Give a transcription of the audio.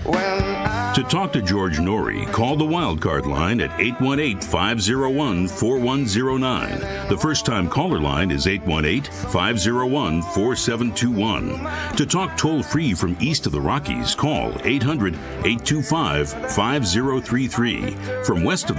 To talk to George Norrie, call the Wildcard line at 818-501-4109. The first-time caller line is 818-501-4721. To talk toll-free from east of the Rockies, call 800-825-5033. From west of the